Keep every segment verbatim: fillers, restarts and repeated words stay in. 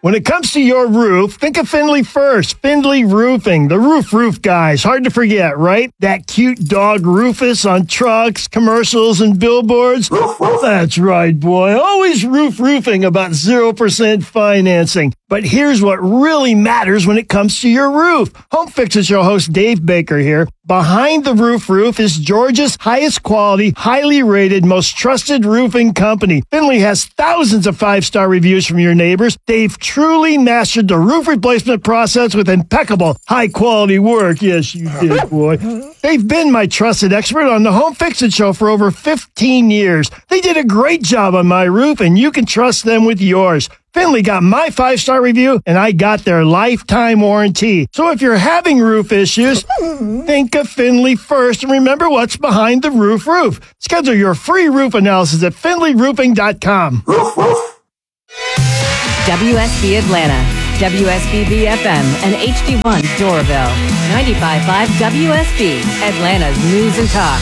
When it comes to your roof, think of Findlay first. Findlay Roofing, the roof roof guys. Hard to forget, right? That cute dog Rufus on trucks, commercials, and billboards. That's right, boy. Always roof roofing about zero percent financing. But here's what really matters when it comes to your roof. Home Fix It Show host Dave Baker here. Behind the Roof Roof is Georgia's highest quality, highly rated, most trusted roofing company. Findlay has thousands of five-star reviews from your neighbors. They've truly mastered the roof replacement process with impeccable, high-quality work. Yes, you did, boy. They've been my trusted expert on the Home Fix It Show for over fifteen years. They did a great job on my roof, and you can trust them with yours. Findlay got my five-star review, and I got their lifetime warranty. So if you're having roof issues, think of Findlay first, and remember what's behind the roof roof. Schedule your free roof analysis at findlay roofing dot com. W S B Atlanta, W S B B F M, and H D one Doraville. ninety-five point five W S B, Atlanta's News and Talk.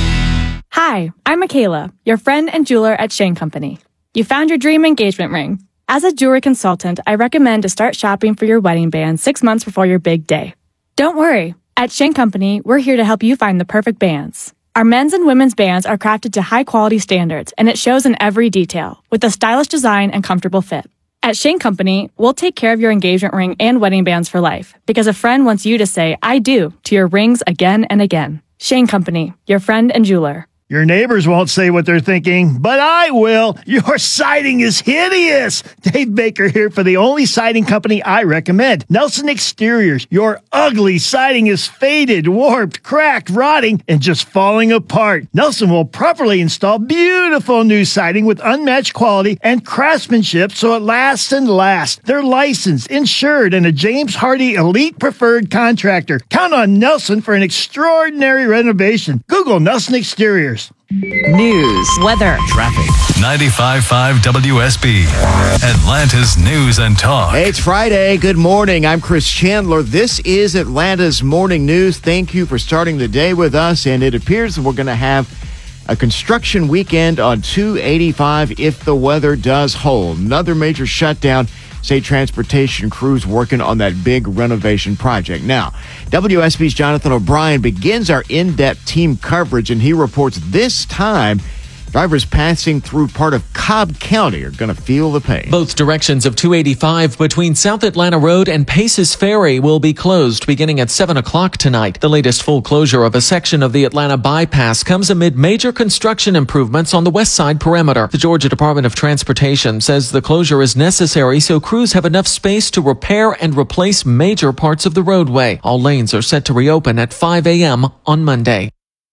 Hi, I'm Michaela, your friend and jeweler at Shane Company. You found your dream engagement ring. As a jewelry consultant, I recommend to start shopping for your wedding band six months before your big day. Don't worry. At Shane Company, we're here to help you find the perfect bands. Our men's and women's bands are crafted to high-quality standards, and it shows in every detail, with a stylish design and comfortable fit. At Shane Company, we'll take care of your engagement ring and wedding bands for life, because a friend wants you to say, I do, to your rings again and again. Shane Company, your friend and jeweler. Your neighbors won't say what they're thinking, but I will. Your siding is hideous. Dave Baker here for the only siding company I recommend, Nelson Exteriors. Your ugly siding is faded, warped, cracked, rotting, and just falling apart. Nelson will properly install beautiful new siding with unmatched quality and craftsmanship so it lasts and lasts. They're licensed, insured, and a James Hardy Elite Preferred Contractor. Count on Nelson for an extraordinary renovation. Google Nelson Exteriors. News, weather, traffic. ninety-five point five W S B, Atlanta's News and Talk. Hey, it's Friday. Good morning. I'm Chris Chandler. This is Atlanta's Morning News. Thank you for starting the day with us. And it appears that we're going to have a construction weekend on two eighty-five if the weather does hold. Another major shutdown. State transportation crews working on that big renovation project. Now, W S B's Jonathan O'Brien begins our in-depth team coverage, and he reports this time drivers passing through part of Cobb County are going to feel the pain. Both directions of two eighty-five between South Atlanta Road and Paces Ferry will be closed beginning at seven o'clock tonight. The latest full closure of a section of the Atlanta bypass comes amid major construction improvements on the west side perimeter. The Georgia Department of Transportation says the closure is necessary so crews have enough space to repair and replace major parts of the roadway. All lanes are set to reopen at five a.m. on Monday.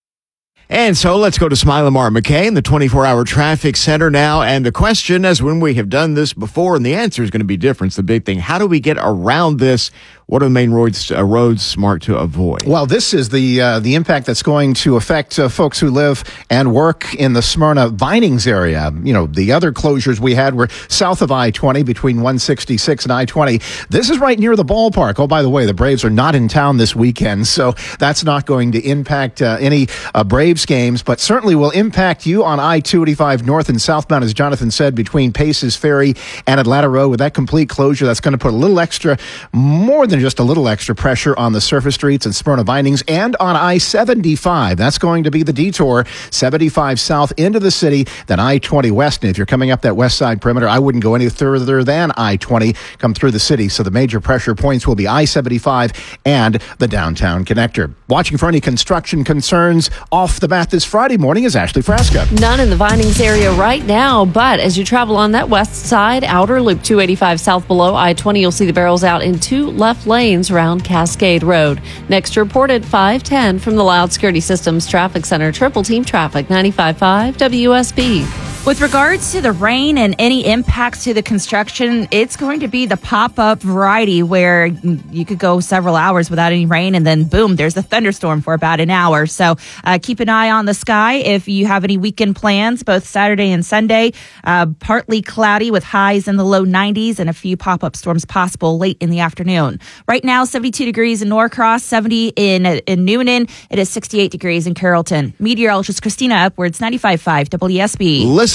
And so let's go to Smiley Lamar McKay in the twenty-four hour traffic center now. And the question, as when we have done this before, and the answer is going to be different. It's the big thing. How do we get around this? What are the main roads, uh, roads smart to avoid? Well, this is the uh, the impact that's going to affect uh, folks who live and work in the Smyrna Vinings area. You know, the other closures we had were south of I twenty between one sixty-six and I twenty. This is right near the ballpark. Oh, by the way, the Braves are not in town this weekend, so that's not going to impact uh, any uh, Braves games, but certainly will impact you on I two eighty-five north and southbound, as Jonathan said, between Paces Ferry and Atlanta Road. With that complete closure, that's going to put a little extra, more than just a little extra pressure on the surface streets and Smyrna Vinings and on I seventy-five. That's going to be the detour, seventy-five south into the city, then I twenty west. And if you're coming up that west side perimeter, I wouldn't go any further than I twenty, come through the city. So the major pressure points will be I seventy-five and the downtown connector. Watching for any construction concerns off the bat this Friday morning is Ashley Frasca. None in the Vinings area right now, but as you travel on that west side, outer loop two eighty-five south below I twenty, you'll see the barrels out in two left lanes around Cascade Road. Next report at five ten from the Loud Security Systems Traffic Center. Triple Team Traffic, ninety-five point five W S B. With regards to the rain and any impacts to the construction, it's going to be the pop-up variety where you could go several hours without any rain, and then boom, there's a thunderstorm for about an hour. So uh, keep an eye on the sky if you have any weekend plans, both Saturday and Sunday. Uh, partly cloudy with highs in the low nineties and a few pop-up storms possible late in the afternoon. Right now, seventy-two degrees in Norcross, seventy in, in Newnan. It is sixty-eight degrees in Carrollton. Meteorologist Christina Upwards, ninety-five point five W S B. Listen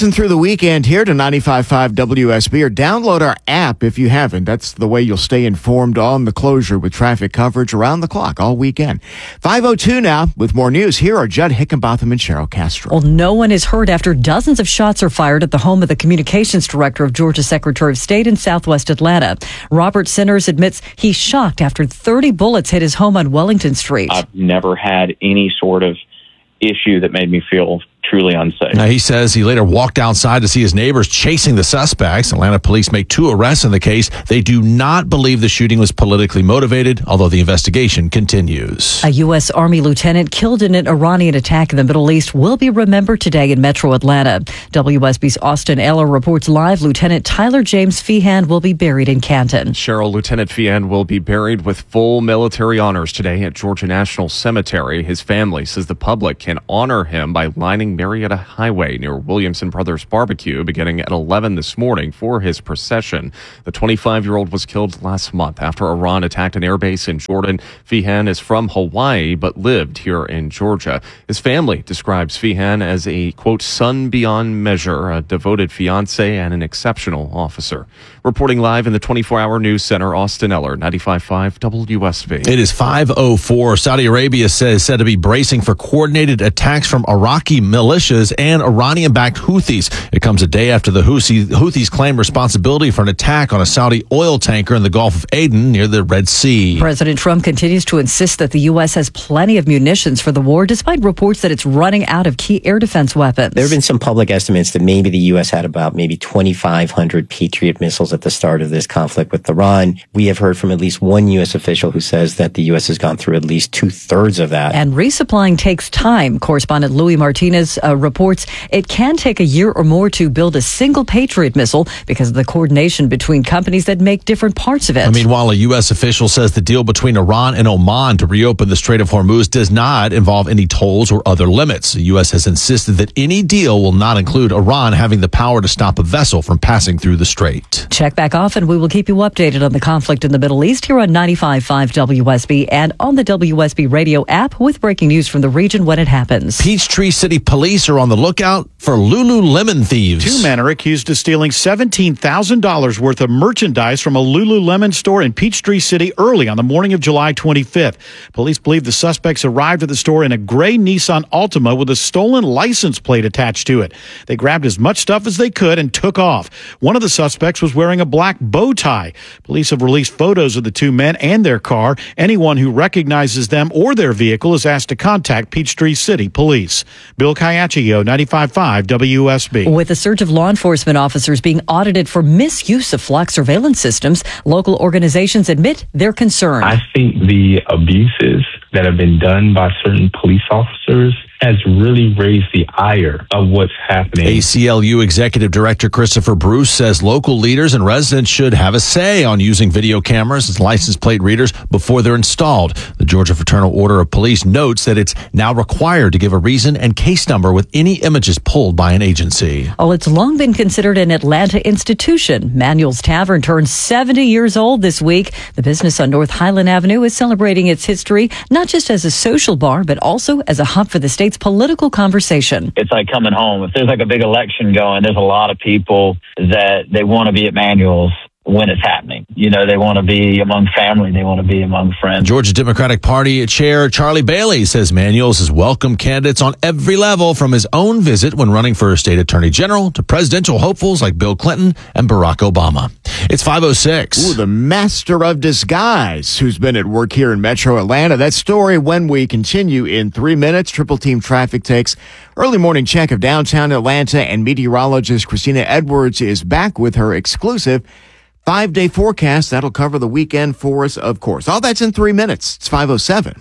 Listen through the weekend here to ninety-five point five W S B or download our app if you haven't. That's the way you'll stay informed on the closure with traffic coverage around the clock all weekend. five oh two now with more news. Here are Judd Hickenbotham and Cheryl Castro. Well, no one is hurt after dozens of shots are fired at the home of the communications director of Georgia Secretary of State in Southwest Atlanta. Robert Sinners admits he's shocked after thirty bullets hit his home on Wellington Street. I've never had any sort of issue that made me feel truly unsafe. Now, he says he later walked outside to see his neighbors chasing the suspects. Atlanta police make two arrests in the case. They do not believe the shooting was politically motivated, although the investigation continues. A U S. Army lieutenant killed in an Iranian attack in the Middle East will be remembered today in metro Atlanta. W S B's Austin Eller reports live. Lieutenant Tyler James Feehan will be buried in Canton. Cheryl, Lieutenant Feehan will be buried with full military honors today at Georgia National Cemetery. His family says the public can honor him by lining Marietta Highway near Williamson Brothers Barbecue beginning at eleven this morning for his procession. The twenty-five-year-old was killed last month after Iran attacked an airbase in Jordan. Feehan is from Hawaii but lived here in Georgia. His family describes Feehan as a, quote, son beyond measure, a devoted fiance, and an exceptional officer. Reporting live in the twenty-four hour news center, Austin Eller, ninety-five point five W S B. It is five oh four. Saudi Arabia says said to be bracing for coordinated attacks from Iraqi militias and Iranian-backed Houthis. It comes a day after the Houthis claim responsibility for an attack on a Saudi oil tanker in the Gulf of Aden near the Red Sea. President Trump continues to insist that the U S has plenty of munitions for the war, despite reports that it's running out of key air defense weapons. There have been some public estimates that maybe the U S had about maybe twenty-five hundred Patriot missiles at the start of this conflict with Iran. We have heard from at least one U S official who says that the U S has gone through at least two-thirds of that. And resupplying takes time. Correspondent Louis Martinez uh, reports it can take a year or more to build a single Patriot missile because of the coordination between companies that make different parts of it. I mean, while a U S official says the deal between Iran and Oman to reopen the Strait of Hormuz does not involve any tolls or other limits. The U S has insisted that any deal will not include Iran having the power to stop a vessel from passing through the strait. Check back often. We will keep you updated on the conflict in the Middle East here on ninety-five point five W S B and on the W S B radio app with breaking news from the region when it happens. Peachtree City Police are on the lookout for Lululemon thieves. Two men are accused of stealing seventeen thousand dollars worth of merchandise from a Lululemon store in Peachtree City early on the morning of July twenty-fifth. Police believe the suspects arrived at the store in a gray Nissan Altima with a stolen license plate attached to it. They grabbed as much stuff as they could and took off. One of the suspects was wearing a black bow tie. Police have released photos of the two men and their car. Anyone who recognizes them or their vehicle is asked to contact Peachtree City Police. Bill Caiaccio, ninety-five point five W S B. With a surge of law enforcement officers being audited for misuse of flock surveillance systems, local organizations admit they're concerned. I think the abuses that have been done by certain police officers has really raised the ire of what's happening. A C L U Executive Director Christopher Bruce says local leaders and residents should have a say on using video cameras as license plate readers before they're installed. The Georgia Fraternal Order of Police notes that it's now required to give a reason and case number with any images pulled by an agency. Oh, it's long been considered an Atlanta institution. Manuel's Tavern turns seventy years old this week. The business on North Highland Avenue is celebrating its history, not just as a social bar, but also as a hub for the state's political conversation. It's like coming home. If there's like a big election going, there's a lot of people that they want to be at Manuel's when it's happening. You know, they want to be among family. They want to be among friends. Georgia Democratic Party Chair Charlie Bailey says Manuel's has welcomed candidates on every level, from his own visit when running for state attorney general to presidential hopefuls like Bill Clinton and Barack Obama. It's five oh six. Ooh, the master of disguise who's been at work here in Metro Atlanta. That story when we continue in three minutes. Triple Team Traffic takes early morning check of downtown Atlanta, and meteorologist Christina Edwards is back with her exclusive five-day forecast. That'll cover the weekend for us, of course. All that's in three minutes. It's five oh seven.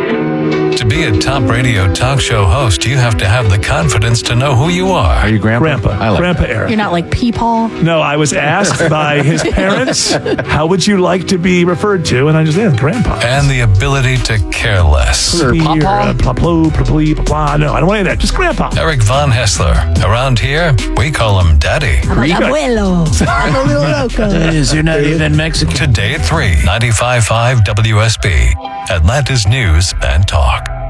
To be a top radio talk show host, you have to have the confidence to know who you are. Are you Grandpa? Grandpa. I like Grandpa that. era. You're not like Peepaw? No, I was asked by his parents, how would you like to be referred to? And I just said, Grandpa. And the ability to care less. Or Papa? Pla-plo, pla-plee, pla-pla. No, I don't want any of that. Just Grandpa. Eric Von Hessler. Around here, we call him Daddy. I'm like, abuelo. I'm a little loco. Is you're not even Mexican. Today at three, ninety-five point five W S B. Atlanta's News and Talk.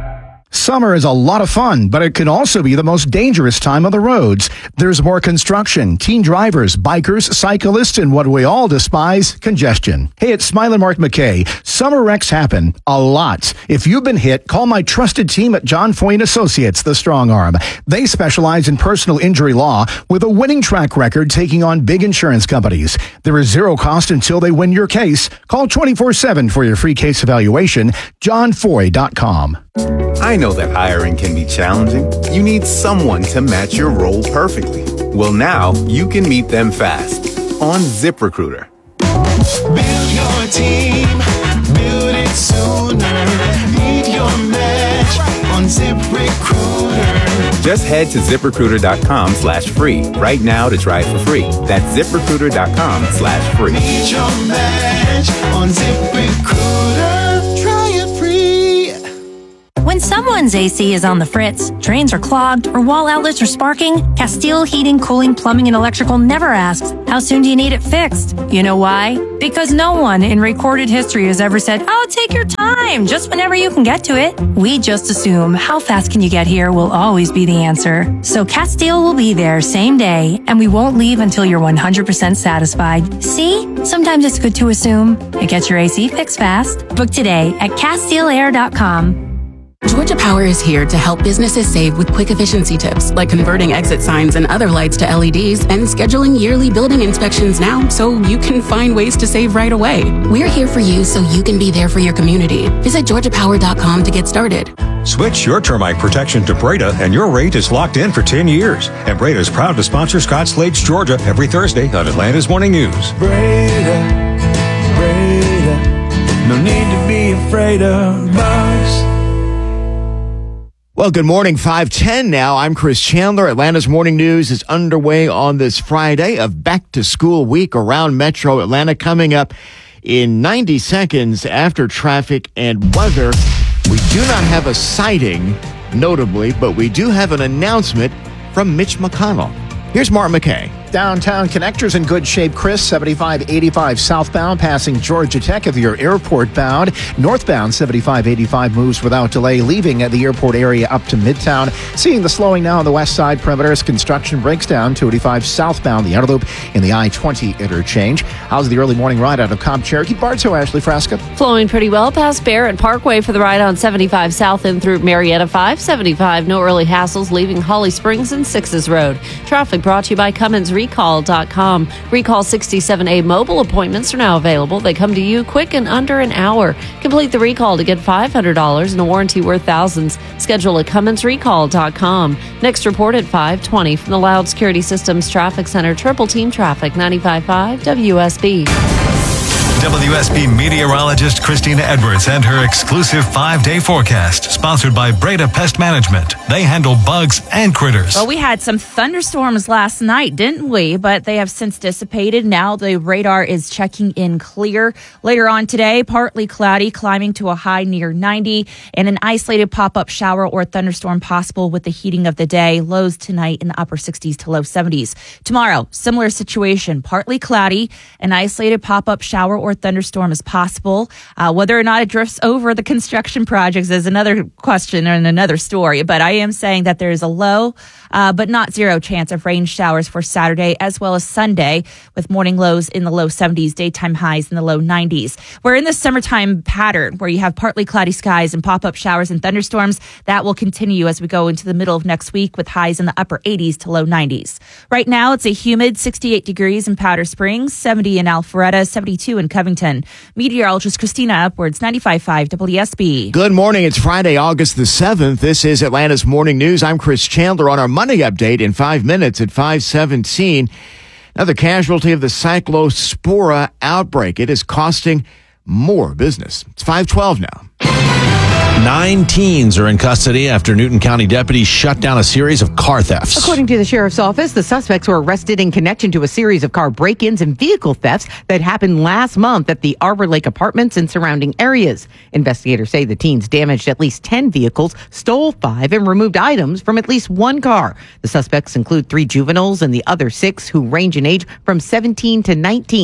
Summer is a lot of fun, but it can also be the most dangerous time on the roads. There's more construction, teen drivers, bikers, cyclists, and what we all despise, congestion. Hey, it's Smiling Mark McKay. Summer wrecks happen a lot. If you've been hit, call my trusted team at John Foy and Associates, the Strong Arm. They specialize in personal injury law with a winning track record taking on big insurance companies. There is zero cost until they win your case. Call twenty-four seven for your free case evaluation. john foy dot com. I know that hiring can be challenging. You need someone to match your role perfectly. Well, now you can meet them fast on ZipRecruiter. Build your team, build it sooner. Meet your match on ZipRecruiter. Just head to ZipRecruiter.com slash free right now to try it for free. That's ZipRecruiter.com slash free. Meet your match on ZipRecruiter. Try it free. When someone's A C is on the fritz, drains are clogged, or wall outlets are sparking, Castile Heating, Cooling, Plumbing, and Electrical never asks, how soon do you need it fixed? You know why? Because no one in recorded history has ever said, oh, take your time, just whenever you can get to it. We just assume how fast can you get here will always be the answer. So Castile will be there same day, and we won't leave until you're one hundred percent satisfied. See? Sometimes it's good to assume. It gets your A C fixed fast. Book today at Castile Air dot com. Georgia Power is here to help businesses save with quick efficiency tips, like converting exit signs and other lights to L E Ds and scheduling yearly building inspections now so you can find ways to save right away. We're here for you so you can be there for your community. Visit georgia power dot com to get started. Switch your termite protection to Breda and your rate is locked in for ten years. And Breda is proud to sponsor Scott Slade's Georgia every Thursday on Atlanta's Morning News. Breda, Breda, no need to be afraid of bugs. Well, good morning, five ten now. I'm Chris Chandler. Atlanta's Morning News is underway on this Friday of back-to-school week around Metro Atlanta. Coming up in ninety seconds after traffic and weather. We do not have a sighting, notably, but we do have an announcement from Mitch McConnell. Here's Mark McKay. Downtown connectors in good shape, Chris. seventy-five eighty-five southbound passing Georgia Tech if you're airport bound. Northbound seventy-five eighty-five moves without delay, leaving the airport area up to Midtown. Seeing the slowing now on the west side perimeter as construction breaks down. two eighty-five southbound, the outer loop in the I twenty interchange. How's the early morning ride out of Cobb Cherokee? Bartow, Ashley Frasca. Flowing pretty well past Barrett Parkway for the ride on seventy-five south and through Marietta. Five seventy-five, no early hassles leaving Holly Springs and Sixes Road. Traffic brought to you by Cummins Recall dot com. Recall sixty-seven A mobile appointments are now available. They come to you quick and under an hour. Complete the recall to get five hundred dollars and a warranty worth thousands. Schedule at Cummins Recall dot com. Next report at five twenty from the Loud Security Systems Traffic Center. Triple Team Traffic, ninety-five point five W S B. W S B meteorologist Christina Edwards and her exclusive five-day forecast, sponsored by Breda Pest Management. They handle bugs and critters. Well, we had some thunderstorms last night, didn't we? But they have since dissipated. Now the radar is checking in clear. Later on today, partly cloudy, climbing to a high near ninety, and an isolated pop-up shower or thunderstorm possible with the heating of the day. Lows tonight in the upper sixties to low seventies. Tomorrow, similar situation, partly cloudy, an isolated pop-up shower or thunderstorm is possible. Uh, whether or not it drifts over the construction projects is another question and another story. But I am saying that there is a low, uh, but not zero chance of rain showers for Saturday as well as Sunday, with morning lows in the low seventies, daytime highs in the low nineties. We're in the summertime pattern where you have partly cloudy skies and pop-up showers and thunderstorms. That will continue as we go into the middle of next week with highs in the upper eighties to low nineties. Right now, it's a humid sixty-eight degrees in Powder Springs, seventy in Alpharetta, seventy-two in Covington. Meteorologist Christina Upwards, ninety-five point five W S B. Good morning. It's Friday, August the seventh. This is Atlanta's Morning News. I'm Chris Chandler on our Money Update in five minutes at five seventeen. Another casualty of the Cyclospora outbreak. It is costing more business. It's five twelve now. Nine teens are in custody after Newton County deputies shut down a series of car thefts. According to the sheriff's office, the suspects were arrested in connection to a series of car break-ins and vehicle thefts that happened last month at the Arbor Lake Apartments and surrounding areas. Investigators say the teens damaged at least ten vehicles, stole five, and removed items from at least one car. The suspects include three juveniles and the other six who range in age from seventeen to nineteen.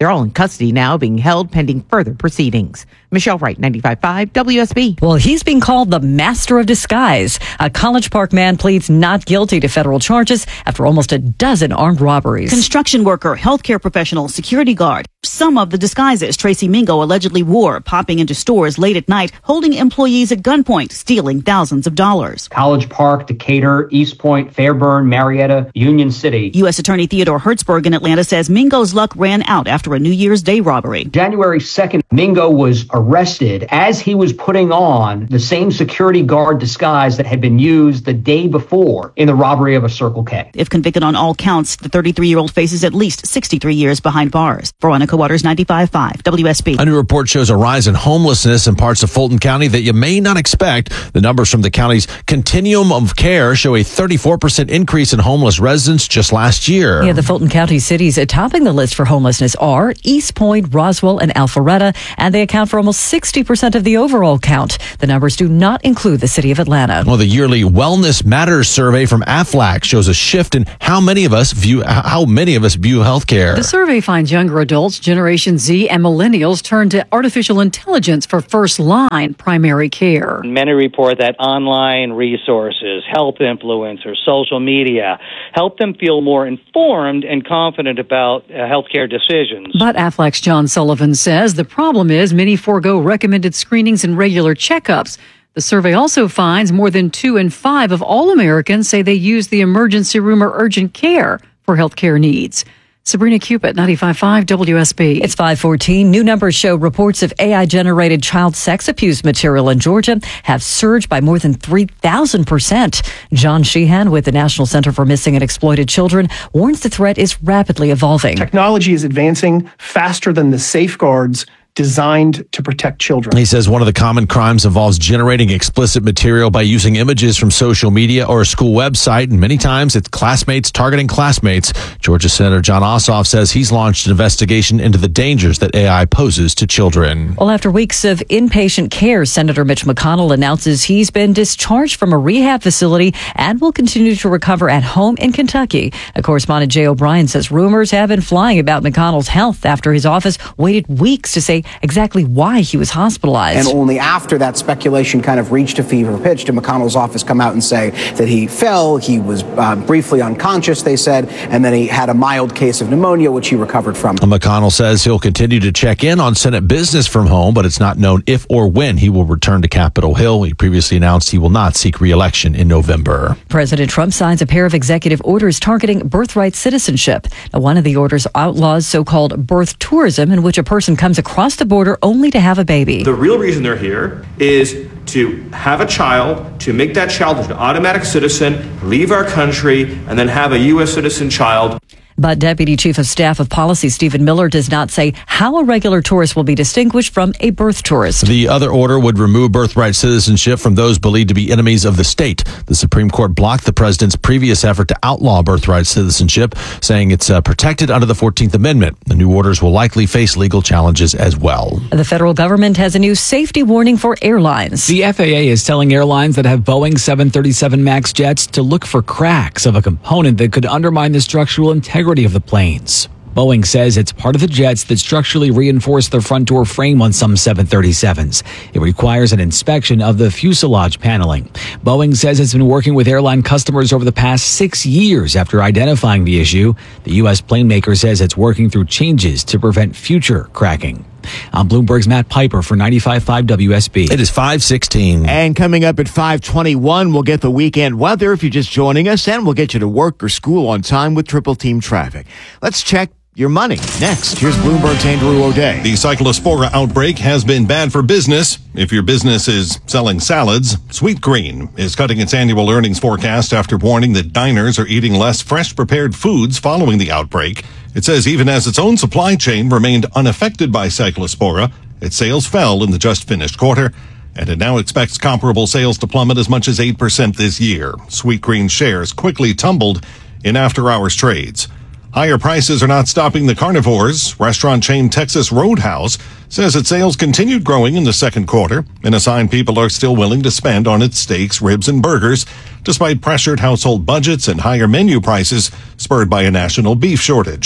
They're all in custody now, being held pending further proceedings. Michelle Wright, ninety-five point five W S B. Well, he's being called the master of disguise. A College Park man pleads not guilty to federal charges after almost a dozen armed robberies. Construction worker, healthcare professional, security guard. Some of the disguises Tracy Mingo allegedly wore, popping into stores late at night, holding employees at gunpoint, stealing thousands of dollars. College Park, Decatur, East Point, Fairburn, Marietta, Union City. U S Attorney Theodore Hertzberg in Atlanta says Mingo's luck ran out after a New Year's Day robbery. January second, Mingo was arrested as he was putting on the same security guard disguise that had been used the day before in the robbery of a Circle K. If convicted on all counts, the thirty-three-year-old faces at least sixty-three years behind bars. Veronica Waters, ninety-five point five W S B. A new report shows a rise in homelessness in parts of Fulton County that you may not expect. The numbers from the county's Continuum of Care show a thirty-four percent increase in homeless residents just last year. Yeah, the Fulton County cities topping the list for homelessness are East Point, Roswell, and Alpharetta, and they account for almost sixty percent of the overall count. The numbers do not include the city of Atlanta. Well, the yearly Wellness Matters survey from Aflac shows a shift in how many of us view how many of us view healthcare. The survey finds younger adults, Generation Z, and millennials turn to artificial intelligence for first-line primary care. Many report that online resources, health influencers, social media help them feel more informed and confident about uh, healthcare decisions. But Aflac's John Sullivan says the problem is many forego recommended screenings and regular checkups. The survey also finds more than two in five of all Americans say they use the emergency room or urgent care for healthcare needs. Sabrina Cupid, ninety-five point five W S B. It's five fourteen. New numbers show reports of A I-generated child sex abuse material in Georgia have surged by more than three thousand percent. John Sheehan with the National Center for Missing and Exploited Children warns the threat is rapidly evolving. Technology is advancing faster than the safeguards designed to protect children. He says one of the common crimes involves generating explicit material by using images from social media or a school website, and many times it's classmates targeting classmates. Georgia Senator John Ossoff says he's launched an investigation into the dangers that A I poses to children. Well, after weeks of inpatient care, Senator Mitch McConnell announces he's been discharged from a rehab facility and will continue to recover at home in Kentucky. A correspondent Jay O'Brien says rumors have been flying about McConnell's health after his office waited weeks to say exactly why he was hospitalized. And only after that speculation kind of reached a fever pitch did McConnell's office come out and say that he fell, he was uh, briefly unconscious, they said, and then he had a mild case of pneumonia, which he recovered from. McConnell says he'll continue to check in on Senate business from home, but it's not known if or when he will return to Capitol Hill. He previously announced he will not seek re-election in November. President Trump signs a pair of executive orders targeting birthright citizenship. Now, one of the orders outlaws so-called birth tourism, in which a person comes across the border only to have a baby. The real reason they're here is to have a child, to make that child an automatic citizen, leave our country, and then have a U S citizen child. But Deputy Chief of Staff of Policy Stephen Miller does not say how a regular tourist will be distinguished from a birth tourist. The other order would remove birthright citizenship from those believed to be enemies of the state. The Supreme Court blocked the president's previous effort to outlaw birthright citizenship, saying it's uh, protected under the fourteenth Amendment. The new orders will likely face legal challenges as well. The federal government has a new safety warning for airlines. The F A A is telling airlines that have Boeing seven thirty-seven MAX jets to look for cracks of a component that could undermine the structural integrity of the planes. Boeing says it's part of the jets that structurally reinforce the front door frame on some seven thirty-sevens. It requires an inspection of the fuselage paneling. Boeing says it's been working with airline customers over the past six years after identifying the issue. The U S plane maker says it's working through changes to prevent future cracking. I'm Bloomberg's Matt Piper for ninety-five point five W S B. It is five sixteen. And coming up at five twenty-one, we'll get the weekend weather if you're just joining us, and we'll get you to work or school on time with Triple Team Traffic. Let's check your money next. Here's Bloomberg's Andrew O'Day. The Cyclospora outbreak has been bad for business. If your business is selling salads, Sweetgreen is cutting its annual earnings forecast after warning that diners are eating less fresh prepared foods following the outbreak. It says even as its own supply chain remained unaffected by Cyclospora, its sales fell in the just finished quarter, and it now expects comparable sales to plummet as much as eight percent this year. Sweetgreen shares quickly tumbled in after-hours trades. Higher prices are not stopping the carnivores. Restaurant chain Texas Roadhouse says its sales continued growing in the second quarter, and a sign people are still willing to spend on its steaks, ribs, and burgers, despite pressured household budgets and higher menu prices spurred by a national beef shortage.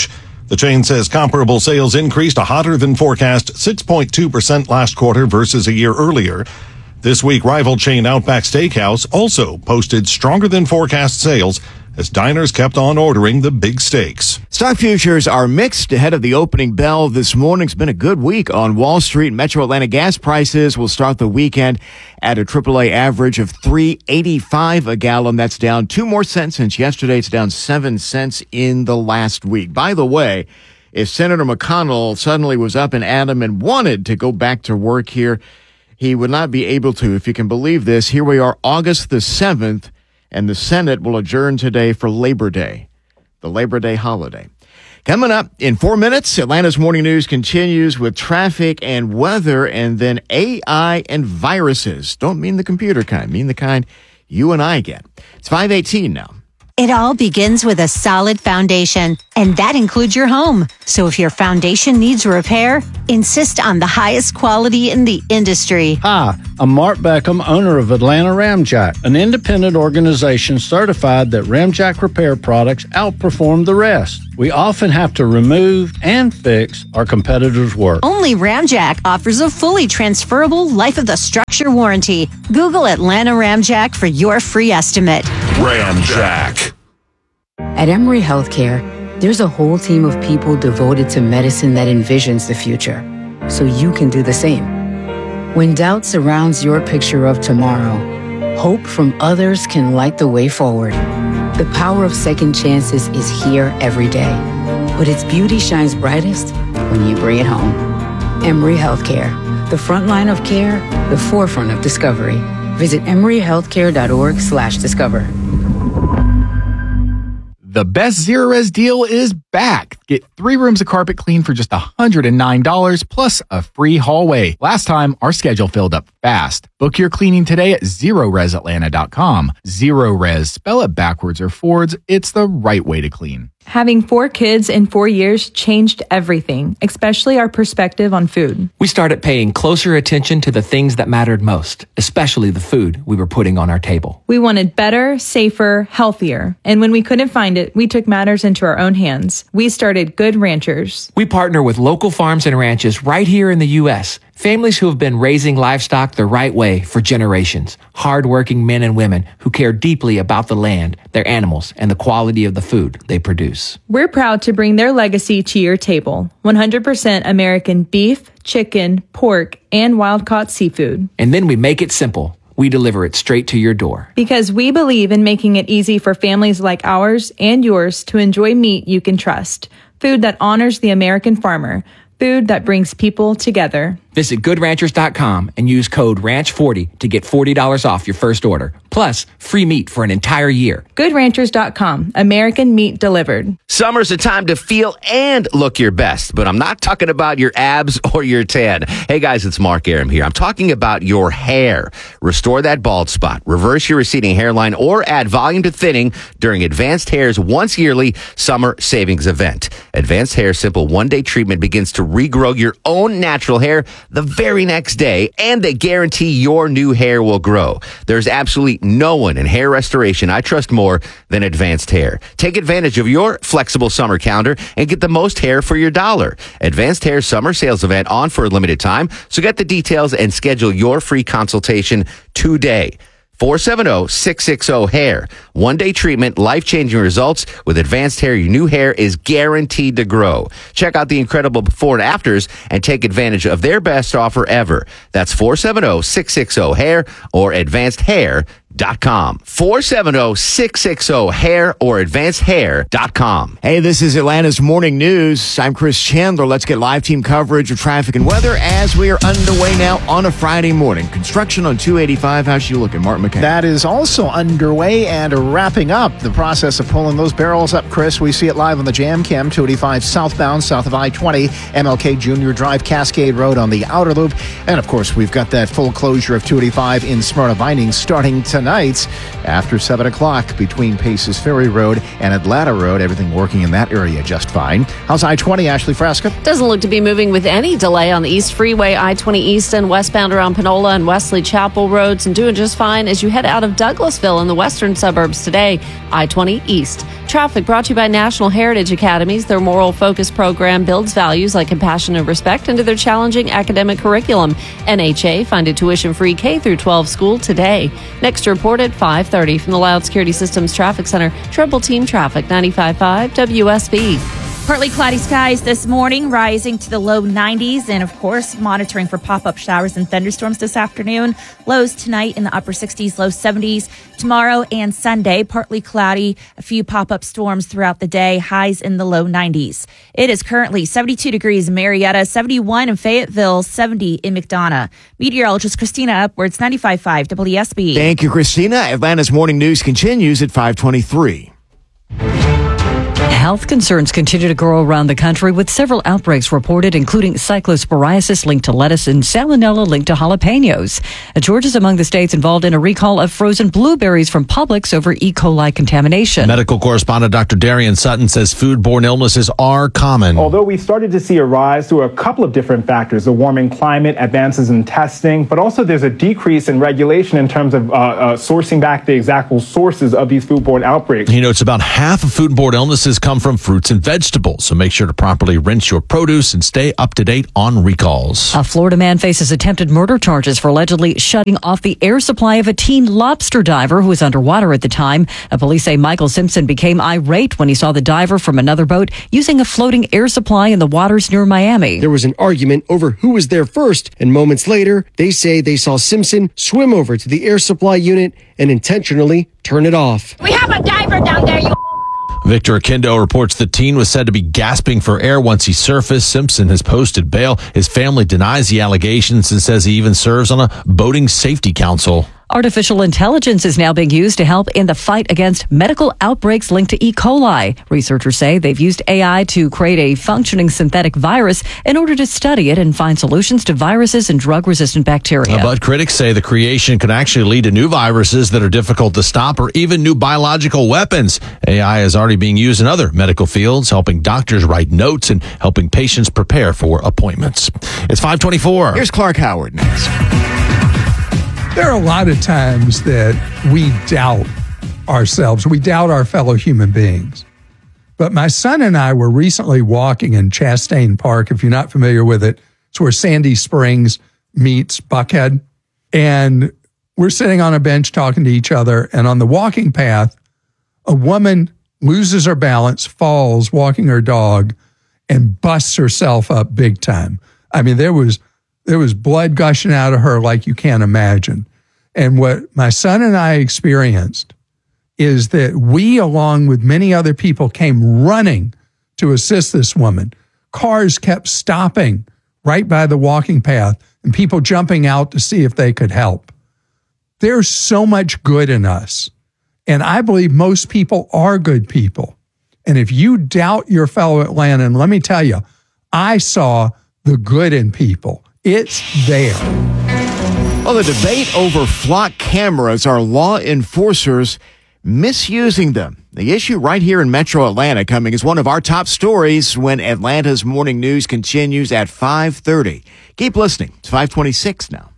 The chain says comparable sales increased a hotter than forecast six point two percent last quarter versus a year earlier. This week, rival chain Outback Steakhouse also posted stronger than forecast sales as diners kept on ordering the big steaks. Stock futures are mixed ahead of the opening bell this morning. It's been a good week on Wall Street. Metro Atlanta gas prices will start the weekend at a triple A average of three eighty-five a gallon. That's down two more cents since yesterday. It's down seven cents in the last week. By the way, if Senator McConnell suddenly was up and at 'em and wanted to go back to work here, he would not be able to, if you can believe this. Here we are, August the seventh, and the Senate will adjourn today for Labor Day, the Labor Day holiday. Coming up in four minutes, Atlanta's Morning News continues with traffic and weather, and then A I and viruses. Don't mean the computer kind, mean the kind you and I get. It's five eighteen now. It all begins with a solid foundation, and that includes your home. So if your foundation needs repair, insist on the highest quality in the industry. Hi, I'm Mark Beckham, owner of Atlanta Ramjack, an independent organization certified that Ramjack repair products outperform the rest. We often have to remove and fix our competitors' work. Only Ramjack offers a fully transferable life of the structure warranty. Google Atlanta Ramjack for your free estimate. Ramjack. At Emory Healthcare, there's a whole team of people devoted to medicine that envisions the future, so you can do the same. When doubt surrounds your picture of tomorrow, hope from others can light the way forward. The power of second chances is here every day, but its beauty shines brightest when you bring it home. Emory Healthcare, the front line of care, the forefront of discovery. Visit emory healthcare dot org slash discover. The best Zerorez deal is back. Get three rooms of carpet clean for just one hundred nine dollars plus a free hallway. Last time, our schedule filled up fast. Book your cleaning today at zerorez atlanta dot com. Zerorez, spell it backwards or forwards. It's the right way to clean. Having four kids in four years changed everything, especially our perspective on food. We started paying closer attention to the things that mattered most, especially the food we were putting on our table. We wanted better, safer, healthier. And when we couldn't find it, we took matters into our own hands. We started Good Ranchers. We partner with local farms and ranches right here in the U S, families who have been raising livestock the right way for generations. Hardworking men and women who care deeply about the land, their animals, and the quality of the food they produce. We're proud to bring their legacy to your table. one hundred percent American beef, chicken, pork, and wild-caught seafood. And then we make it simple. We deliver it straight to your door. Because we believe in making it easy for families like ours and yours to enjoy meat you can trust. Food that honors the American farmer. Food that brings people together. Visit good ranchers dot com and use code ranch forty to get forty dollars off your first order. Plus, free meat for an entire year. good ranchers dot com. American meat delivered. Summer's a time to feel and look your best, but I'm not talking about your abs or your tan. Hey guys, it's Mark Aram here. I'm talking about your hair. Restore that bald spot, reverse your receding hairline, or add volume to thinning during Advanced Hair's once yearly summer savings event. Advanced Hair's simple one-day treatment begins to regrow your own natural hair the very next day, and they guarantee your new hair will grow. There's absolutely no one in hair restoration I trust more than Advanced Hair. Take advantage of your flexible summer calendar and get the most hair for your dollar. Advanced Hair summer sales event on for a limited time, so get the details and schedule your free consultation today. four seven zero, six six zero, hair. One-day treatment, life-changing results. With Advanced Hair, your new hair is guaranteed to grow. Check out the incredible before and afters and take advantage of their best offer ever. That's four seven zero, six six zero, hair or advanced hair dot com. four seven zero, six six zero, hair or advanced hair dot com. Hey, this is Atlanta's Morning News. I'm Chris Chandler. Let's get live team coverage of traffic and weather as we are underway now on a Friday morning. Construction on two eighty-five. How's you looking, Martin McKay? That is also underway and wrapping up the process of pulling those barrels up, Chris. We see it live on the Jam Cam, two eighty-five southbound, south of I twenty, M L K Junior Drive, Cascade Road on the outer loop. And, of course, we've got that full closure of two eighty-five in Smyrna Vinings starting tonight. tonight after seven o'clock between Paces Ferry Road and Atlanta Road. Everything working in that area just fine. How's I twenty, Ashley Frasca? Doesn't look to be moving with any delay on the East Freeway, I twenty East and westbound around Panola and Wesley Chapel roads, and doing just fine as you head out of Douglasville in the western suburbs today, I twenty East. Traffic brought to you by National Heritage Academies. Their moral focus program builds values like compassion and respect into their challenging academic curriculum. N H A funded tuition-free K through twelve school today. Next report at five thirty from the Loud Security Systems Traffic Center. Triple Team Traffic, ninety-five point five W S B. Partly cloudy skies this morning, rising to the low nineties, and of course, monitoring for pop-up showers and thunderstorms this afternoon. Lows tonight in the upper sixties, low seventies. Tomorrow and Sunday, partly cloudy, a few pop-up storms throughout the day, highs in the low nineties. It is currently seventy-two degrees in Marietta, seventy-one in Fayetteville, seventy in McDonough. Meteorologist Christina Upwards, ninety-five point five W S B. Thank you, Christina. Atlanta's Morning News continues at five twenty-three. Health concerns continue to grow around the country with several outbreaks reported, including cyclosporiasis linked to lettuce and salmonella linked to jalapenos. Georgia's among the states involved in a recall of frozen blueberries from Publix over E. coli contamination. Medical correspondent Doctor Darian Sutton says foodborne illnesses are common. Although we started to see a rise through a couple of different factors, the warming climate, advances in testing, but also there's a decrease in regulation in terms of uh, uh, sourcing back the exact sources of these foodborne outbreaks. He notes about half of foodborne illnesses come from fruits and vegetables, so make sure to properly rinse your produce and stay up to date on recalls. A Florida man faces attempted murder charges for allegedly shutting off the air supply of a teen lobster diver who was underwater at the time. Police say Michael Simpson became irate when he saw the diver from another boat using a floating air supply in the waters near Miami. There was an argument over who was there first, and moments later, they say they saw Simpson swim over to the air supply unit and intentionally turn it off. We have a diver down there, you Victor Akindo reports the teen was said to be gasping for air once he surfaced. Simpson has posted bail. His family denies the allegations and says he even serves on a boating safety council. Artificial intelligence is now being used to help in the fight against medical outbreaks linked to E. coli. Researchers say they've used A I to create a functioning synthetic virus in order to study it and find solutions to viruses and drug-resistant bacteria. But critics say the creation could actually lead to new viruses that are difficult to stop or even new biological weapons. A I is already being used in other medical fields, helping doctors write notes and helping patients prepare for appointments. It's five twenty-four. Here's Clark Howard next. There are a lot of times that we doubt ourselves. We doubt our fellow human beings. But my son and I were recently walking in Chastain Park. If you're not familiar with it, it's where Sandy Springs meets Buckhead. And we're sitting on a bench talking to each other. And on the walking path, a woman loses her balance, falls walking her dog, and busts herself up big time. I mean, there was there was blood gushing out of her like you can't imagine. And what my son and I experienced is that we, along with many other people, came running to assist this woman. Cars kept stopping right by the walking path and people jumping out to see if they could help. There's so much good in us. And I believe most people are good people. And if you doubt your fellow Atlantan, let me tell you, I saw the good in people. It's there. Well, the debate over flock cameras are law enforcers misusing them. The issue right here in Metro Atlanta coming is one of our top stories when Atlanta's Morning News continues at five thirty. Keep listening. It's five twenty-six now.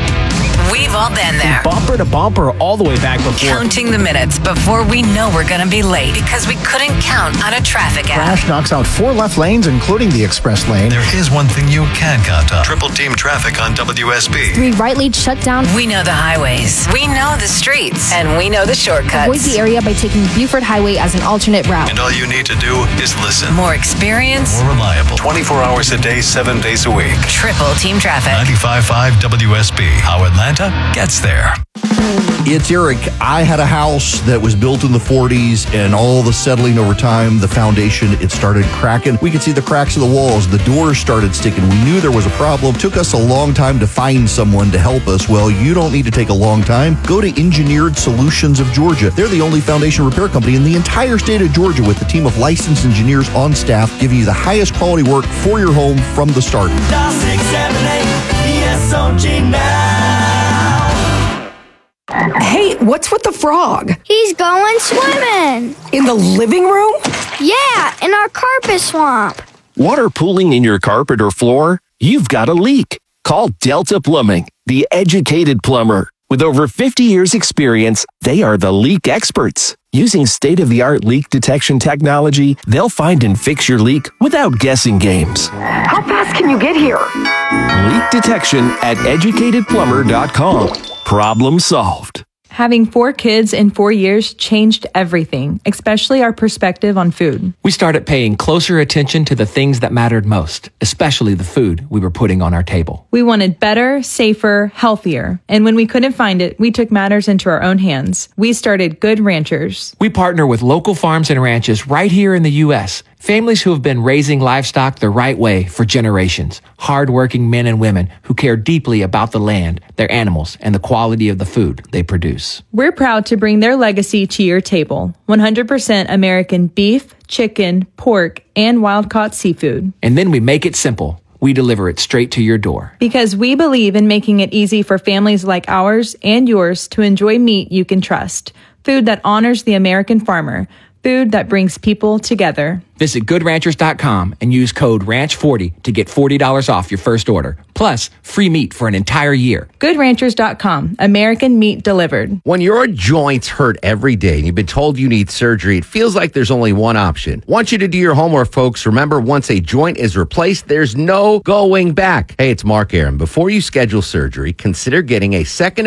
We've all been there. Bumper to bumper all the way back before. Counting the minutes before we know we're going to be late because we couldn't count on a traffic app. Crash knocks out four left lanes, including the express lane. There is one thing you can count on. Triple team traffic on W S B. Three right lanes shut down. We know the highways. We know the streets. And we know the shortcuts. Avoid the area by taking Buford Highway as an alternate route. And all you need to do is listen. More experience. More reliable. twenty-four hours a day, seven days a week. Triple team traffic. ninety-five point five W S B. How Atlanta gets there. It's Eric. I had a house that was built in the forties, and all the settling over time, the foundation, it started cracking. We could see the cracks in the walls. The doors started sticking. We knew there was a problem. Took us a long time to find someone to help us. Well, you don't need to take a long time. Go to Engineered Solutions of Georgia. They're the only foundation repair company in the entire state of Georgia with a team of licensed engineers on staff giving you the highest quality work for your home from the start. six seven eight E S O G now. Hey, what's with the frog? He's going swimming. In the living room? Yeah, in our carpet swamp. Water pooling in your carpet or floor? You've got a leak. Call Delta Plumbing, the educated plumber. With over fifty years experience, they are the leak experts. Using state-of-the-art leak detection technology, they'll find and fix your leak without guessing games. How fast can you get here? Leak detection at educated plumber dot com. Problem solved. Having four kids in four years changed everything, especially our perspective on food. We started paying closer attention to the things that mattered most, especially the food we were putting on our table. We wanted better, safer, healthier. And when we couldn't find it, we took matters into our own hands. We started Good Ranchers. We partner with local farms and ranches right here in the U S, families who have been raising livestock the right way for generations. Hardworking men and women who care deeply about the land, their animals, and the quality of the food they produce. We're proud to bring their legacy to your table. one hundred percent American beef, chicken, pork, and wild-caught seafood. And then we make it simple. We deliver it straight to your door. Because we believe in making it easy for families like ours and yours to enjoy meat you can trust. Food that honors the American farmer. Food that brings people together. Visit good ranchers dot com and use code ranch forty to get forty dollars off your first order. Plus, free meat for an entire year. good ranchers dot com. American meat delivered. When your joints hurt every day and you've been told you need surgery, it feels like there's only one option. Want you to do your homework, folks. Remember, once a joint is replaced, there's no going back. Hey, it's Mark Arum. Before you schedule surgery, consider getting a second